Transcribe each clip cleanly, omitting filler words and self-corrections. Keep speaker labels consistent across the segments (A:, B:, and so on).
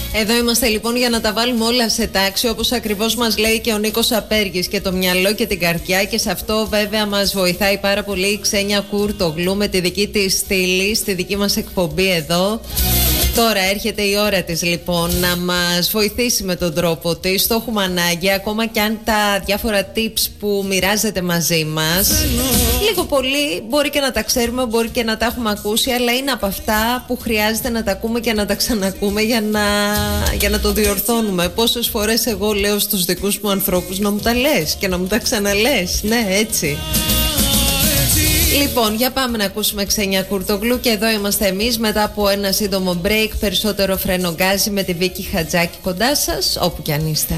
A: Εδώ είμαστε λοιπόν για να τα βάλουμε όλα σε τάξη, όπως ακριβώς μας λέει και ο Νίκος Απέργης, και το μυαλό και την καρδιά, και σε αυτό βέβαια μας βοηθάει πάρα πολύ η Ξένια Κούρτογλου με τη δική της στήλη στη δική μας εκπομπή εδώ. Τώρα έρχεται η ώρα της λοιπόν να μας βοηθήσει με τον τρόπο της. Το έχουμε ανάγκη, ακόμα και αν τα διάφορα tips που μοιράζεται μαζί μας λίγο πολύ μπορεί και να τα ξέρουμε, μπορεί και να τα έχουμε ακούσει, αλλά είναι από αυτά που χρειάζεται να τα ακούμε και να τα ξανακούμε για να το διορθώνουμε. Πόσες φορές εγώ λέω στους δικούς μου ανθρώπους να μου τα λες και να μου τα ξαναλες. Ναι, έτσι. Λοιπόν, για πάμε να ακούσουμε Ξένια Κούρτογλου, και εδώ είμαστε εμείς μετά από ένα σύντομο break. Περισσότερο φρενογκάζι με τη Βίκη Χατζάκη κοντά σας, όπου κι αν είστε.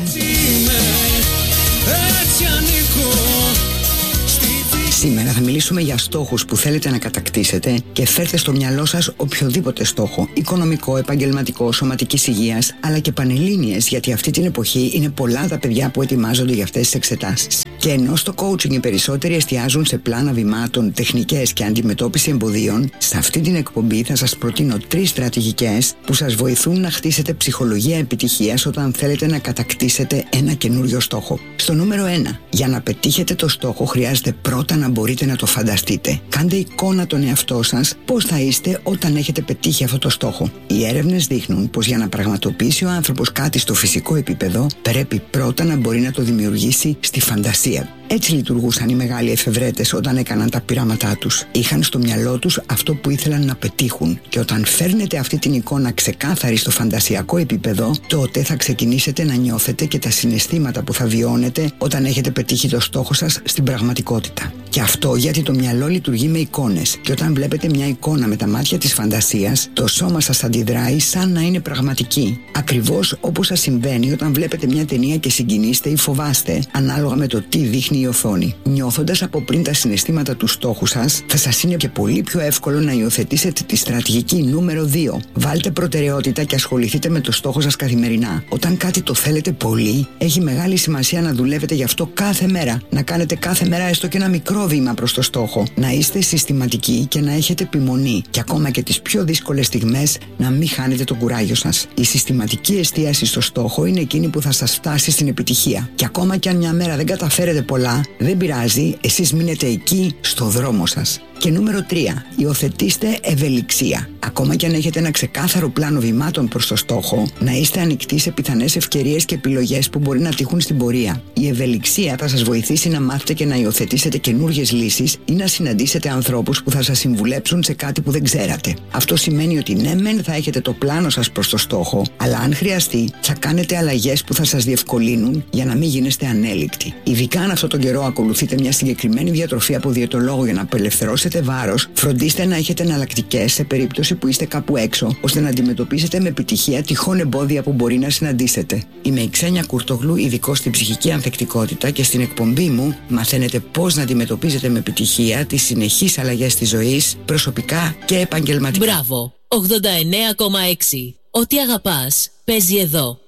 B: Σήμερα θα μιλήσουμε για στόχους που θέλετε να κατακτήσετε και φέρτε στο μυαλό σας οποιοδήποτε στόχο, οικονομικό, επαγγελματικό, σωματικής υγείας, αλλά και πανελλήνιες, γιατί αυτή την εποχή είναι πολλά τα παιδιά που ετοιμάζονται για αυτές τις εξετάσεις. Και ενώ στο coaching οι περισσότεροι εστιάζουν σε πλάνα βημάτων, τεχνικές και αντιμετώπιση εμποδίων, σε αυτή την εκπομπή θα σας προτείνω 3 στρατηγικές που σας βοηθούν να χτίσετε ψυχολογία επιτυχίας όταν θέλετε να κατακτήσετε ένα καινούριο στόχο. Στο νούμερο 1, για να πετύχετε το στόχο χρειάζεται πρώτα να μπορείτε να το φανταστείτε. Κάντε εικόνα τον εαυτό σας πώς θα είστε όταν έχετε πετύχει αυτό το στόχο. Οι έρευνες δείχνουν πως για να πραγματοποιήσει ο άνθρωπος κάτι στο φυσικό επίπεδο, πρέπει πρώτα να μπορεί να το δημιουργήσει στη φαντασία. Έτσι λειτουργούσαν οι μεγάλοι εφευρέτες όταν έκαναν τα πειράματά τους. Είχαν στο μυαλό τους αυτό που ήθελαν να πετύχουν, και όταν φέρνετε αυτή την εικόνα ξεκάθαρη στο φαντασιακό επίπεδο, τότε θα ξεκινήσετε να νιώθετε και τα συναισθήματα που θα βιώνετε όταν έχετε πετύχει το στόχο σας στην πραγματικότητα. Και αυτό γιατί το μυαλό λειτουργεί με εικόνες, και όταν βλέπετε μια εικόνα με τα μάτια της φαντασίας, το σώμα σας αντιδράει σαν να είναι πραγματική. Ακριβώς όπως σας συμβαίνει όταν βλέπετε μια ταινία και συγκινείστε ή φοβάστε, ανάλογα με το τι δείχνει η οθόνη. Νιώθοντας από πριν τα συναισθήματα του στόχου σας, θα σας είναι και πολύ πιο εύκολο να υιοθετήσετε τη στρατηγική νούμερο 2. Βάλτε προτεραιότητα και ασχοληθείτε με το στόχο σας καθημερινά. Όταν κάτι το θέλετε πολύ, έχει μεγάλη σημασία να δουλεύετε γι' αυτό κάθε μέρα. Να κάνετε κάθε μέρα έστω και ένα μικρό βήμα προς το στόχο. Να είστε συστηματικοί και να έχετε επιμονή. Και ακόμα και τις πιο δύσκολες στιγμές να μην χάνετε το κουράγιο σας. Η συστηματική εστίαση στο στόχο είναι εκείνη που θα σας φτάσει στην επιτυχία. Και ακόμα και αν μια μέρα δεν καταφέρετε πολλά, δεν πειράζει, εσείς μείνετε εκεί στο δρόμο σας. Και νούμερο 3, υιοθετήστε ευελιξία. Ακόμα και αν έχετε ένα ξεκάθαρο πλάνο βημάτων προς το στόχο, να είστε ανοιχτοί σε πιθανές ευκαιρίες και επιλογές που μπορεί να τύχουν στην πορεία. Η ευελιξία θα σας βοηθήσει να μάθετε και να υιοθετήσετε καινούργιες λύσεις ή να συναντήσετε ανθρώπους που θα σας συμβουλέψουν σε κάτι που δεν ξέρατε. Αυτό σημαίνει ότι ναι, μεν θα έχετε το πλάνο σας προς το στόχο, αλλά αν χρειαστεί, θα κάνετε αλλαγές που θα σας διευκολύνουν για να μην γίνεστε ανέλικτοι. Ειδικά αν αυτόν τον καιρό ακολουθείτε μια συγκεκριμένη διατροφή από διαιτολόγο για να απελευθερώσετε βάρος, φροντίστε να έχετε εναλλακτικές σε περίπτωση που είστε κάπου έξω, ώστε να αντιμετωπίσετε με επιτυχία τυχόν εμπόδια που μπορεί να συναντήσετε. Είμαι η Ξένια Κούρτογλου, ειδικός στην ψυχική ανθεκτικότητα, και στην εκπομπή μου μαθαίνετε πώς να αντιμετωπίζετε με επιτυχία τις συνεχείς αλλαγές της ζωής, προσωπικά και επαγγελματικά.
C: Μπράβο! 89,6. Ό,τι αγαπάς παίζει εδώ.